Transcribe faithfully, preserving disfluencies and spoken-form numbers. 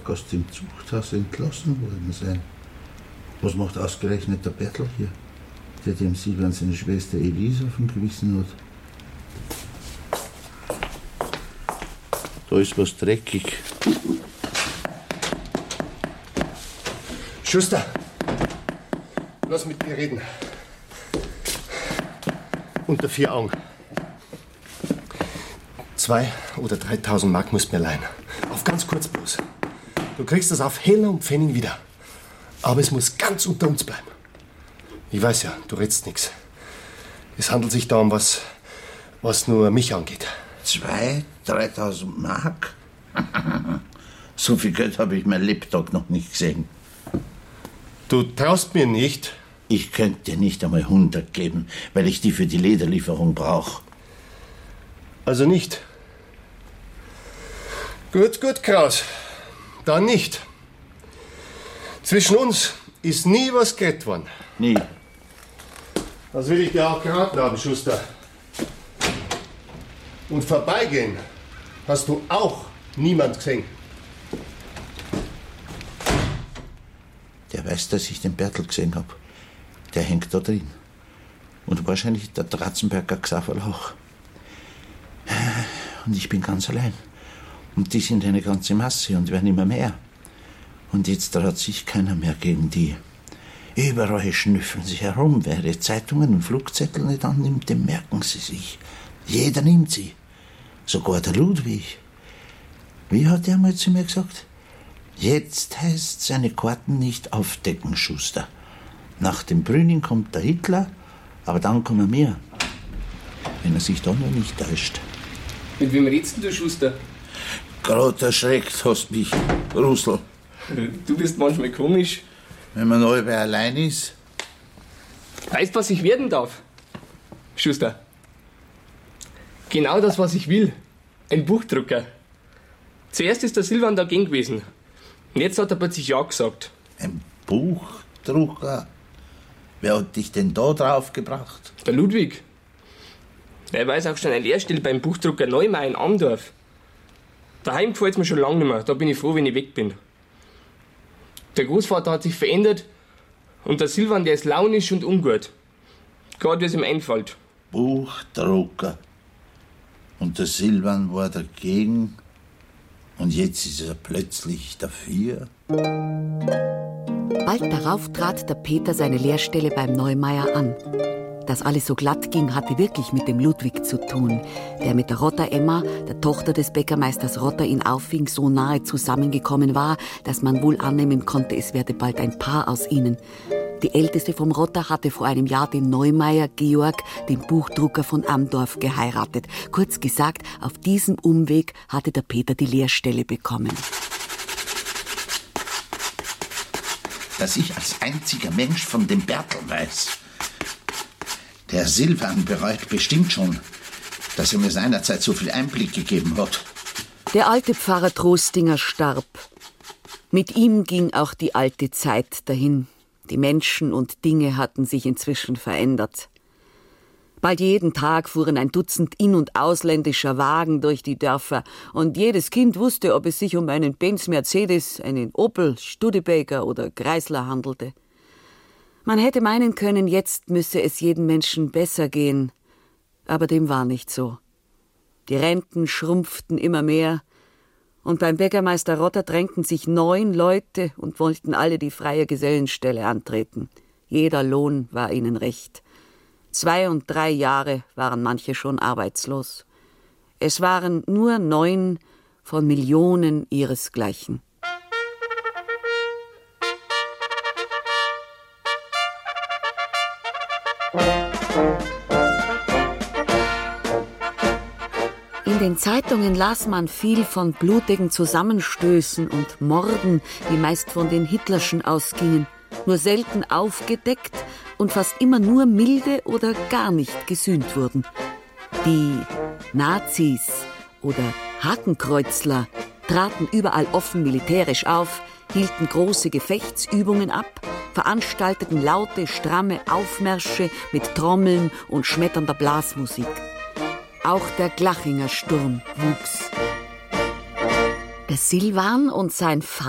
Fahrgast im Zuchthaus entlassen worden sein. Was macht ausgerechnet der Bertel hier, der dem Silvan seine Schwester Elisa auf dem Gewissen hat? Da ist was dreckig. Schuster, lass mit mir reden. Unter vier Augen. Zwei oder dreitausend Mark musst du mir leihen. Auf ganz kurz bloß. Du kriegst das auf Heller und Pfennig wieder. Aber es muss ganz unter uns bleiben. Ich weiß ja, du redst nichts. Es handelt sich da um was, was nur mich angeht. Zwei, dreitausend Mark? So viel Geld habe ich mein Lebtag noch nicht gesehen. Du traust mir nicht? Ich könnte dir nicht einmal hundert geben, weil ich die für die Lederlieferung brauche. Also nicht? Gut, gut, Kraus. Dann nicht. Zwischen uns ist nie was geredet worden. Nie. Das will ich dir auch geraten haben, Schuster. Und vorbeigehen hast du auch niemand gesehen. Der weiß, dass ich den Bertel gesehen habe. Der hängt da drin. Und wahrscheinlich der Dratzenberger Xaverl auch. Und ich bin ganz allein. Und die sind eine ganze Masse und werden immer mehr. Und jetzt traut sich keiner mehr gegen die. Überall schnüffeln sie herum. Wer die Zeitungen und Flugzettel nicht annimmt, dem merken sie sich. Jeder nimmt sie. Sogar der Ludwig. Wie hat er mal zu mir gesagt? Jetzt heißt seine Karten nicht aufdecken, Schuster. Nach dem Brüning kommt der Hitler, aber dann kommen wir. Wenn er sich da nur nicht täuscht. Mit wem redst du, Schuster? Gerade erschreckt hast mich, Russel. Du bist manchmal komisch. Wenn man alle allein ist. Weißt, was ich werden darf? Schuster. Genau das, was ich will. Ein Buchdrucker. Zuerst ist der Silvan dagegen gewesen. Und jetzt hat er plötzlich Ja gesagt. Ein Buchdrucker? Wer hat dich denn da drauf gebracht? Der Ludwig. Der weiß auch schon eine Lehrstelle beim Buchdrucker Neumeier in Amdorf. Daheim gefällt's mir schon lange nicht mehr. Da bin ich froh, wenn ich weg bin. Der Großvater hat sich verändert und der Silvan, der ist launisch und ungut. Gerade wie es ihm einfällt. Buchdrucker. Und der Silvan war dagegen und jetzt ist er plötzlich dafür. Bald darauf trat der Peter seine Lehrstelle beim Neumeier an. Dass alles so glatt ging, hatte wirklich mit dem Ludwig zu tun, der mit der Rotter Emma, der Tochter des Bäckermeisters Rotter, in Auffing so nahe zusammengekommen war, dass man wohl annehmen konnte, es werde bald ein Paar aus ihnen. Die Älteste vom Rotter hatte vor einem Jahr den Neumeier Georg, den Buchdrucker von Amdorf, geheiratet. Kurz gesagt, auf diesem Umweg hatte der Peter die Lehrstelle bekommen. Dass ich als einziger Mensch von dem Bertel weiß. Der Silvan bereut bestimmt schon, dass er mir seinerzeit so viel Einblick gegeben hat. Der alte Pfarrer Trostinger starb. Mit ihm ging auch die alte Zeit dahin. Die Menschen und Dinge hatten sich inzwischen verändert. Bald jeden Tag fuhren ein Dutzend in- und ausländischer Wagen durch die Dörfer und jedes Kind wusste, ob es sich um einen Benz Mercedes, einen Opel, Studebaker oder Chrysler handelte. Man hätte meinen können, jetzt müsse es jedem Menschen besser gehen. Aber dem war nicht so. Die Renten schrumpften immer mehr. Und beim Bäckermeister Rotter drängten sich neun Leute und wollten alle die freie Gesellenstelle antreten. Jeder Lohn war ihnen recht. Zwei und drei Jahre waren manche schon arbeitslos. Es waren nur neun von Millionen ihresgleichen. In den Zeitungen las man viel von blutigen Zusammenstößen und Morden, die meist von den Hitlerschen ausgingen, nur selten aufgedeckt und fast immer nur milde oder gar nicht gesühnt wurden. Die Nazis oder Hakenkreuzler traten überall offen militärisch auf, hielten große Gefechtsübungen ab, veranstalteten laute, stramme Aufmärsche mit Trommeln und schmetternder Blasmusik. Auch der Glachinger Sturm wuchs. Der Silvan und sein Vater